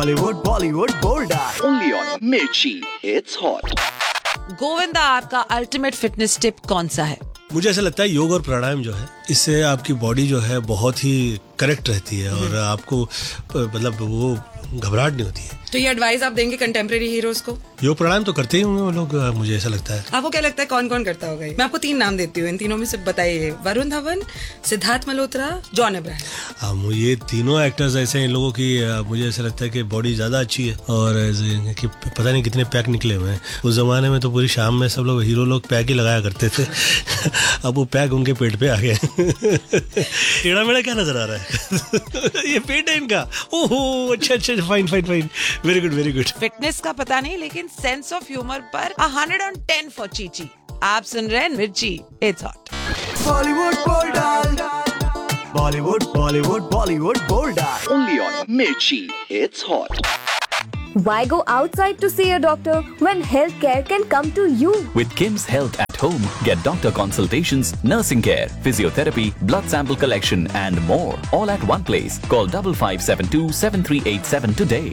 Hollywood, Bollywood, Bollywood. Only on Mirchi. It's hot. Govinda, आपका ultimate fitness tip कौन सा है? मुझे ऐसा लगता है योग और प्राणायाम जो है, इससे आपकी बॉडी जो है बहुत ही करेक्ट रहती है और आपको मतलब वो घबराहट नहीं होती है। तो ये एडवाइस आप देंगे कंटेम्प्रेरी हीरोज को? योग प्राणायाम तो करते ही होंगे वो लोग, मुझे ऐसा लगता है। आपको क्या लगता है कौन कौन करता होगा? मैं आपको 3 नाम देती हूँ, इन तीनों में से बताइए। Varun Dhawan, Siddharth Malhotra, John Abraham. ये तीनों एक्टर्स ऐसे हैं इन लोगों की, मुझे ऐसा लगता है कि बॉडी ज्यादा अच्छी है और कि पता नहीं कितने पैक निकले हुए हैं। उस जमाने में तो पूरी शाम में सब लोग हीरो लोग पैक ही लगाया करते थे। अब वो पैक उनके पेट पे आ गए। टेढ़ा मेढ़ा क्या नजर आ रहा है? ये पेट है इनका। ओहो, अच्छा अच्छा, fine fine fine, very good very good. Fitness का पता नहीं, लेकिन सेंस ऑफ ह्यूमर पर 110 फॉर चीची। आप सुन रहे हैं मिर्ची, it's hot. Hollywood, Bollywood, Bollywood, Bollywood, Bollywood. Only on Mirchi. It's hot. Why go outside to see a doctor when healthcare can come to you? With Kim's Health at Home, get doctor consultations, nursing care, physiotherapy, blood sample collection, and more, all at one place. Call 5572 7387 today.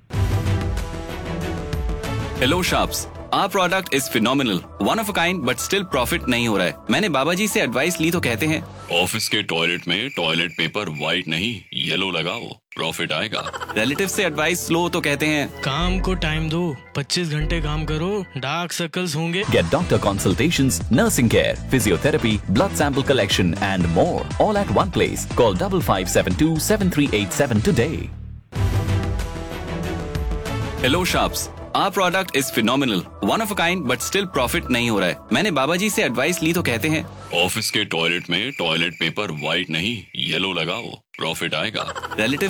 Hello Sharps. Our product is phenomenal, one of a kind, but still profit नहीं हो रहा है। मैंने बाबा जी से advice ली तो कहते हैं office के टॉयलेट में टॉयलेट पेपर व्हाइट नहीं येलो लगाओ, प्रॉफिट आएगा। रिलेटिव से एडवाइस लो तो कहते हैं काम को टाइम दो, 25 घंटे काम करो, डार्क सर्कल्स होंगे। Get doctor consultations, nursing care, physiotherapy, blood sample collection, and more, all at one place. Call 5572 7387 today. Hello sharps, Our product is phenomenal, one of a kind, but still profit नहीं हो रहा है। मैंने बाबा जी से advice ली तो कहते हैं office के टॉयलेट में टॉयलेट पेपर व्हाइट नहीं येलो लगाओ, प्रॉफिट आएगा। रिलेटिव